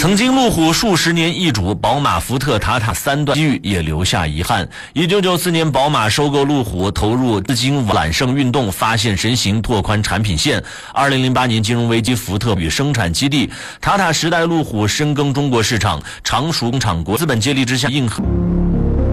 曾经路虎数十年易主，宝马、福特、塔塔三段机遇也留下遗憾。1994年，宝马收购路虎，投入资金揽胜运动，发现神行，拓宽产品线。2008年金融危机，福特与生产基地，塔塔时代路虎深耕中国市场，常熟工厂国资本接力之下硬核。